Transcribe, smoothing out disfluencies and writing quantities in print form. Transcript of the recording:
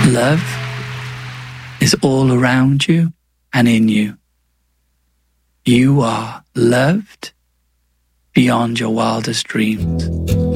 Love is all around you and in you. You are loved beyond your wildest dreams.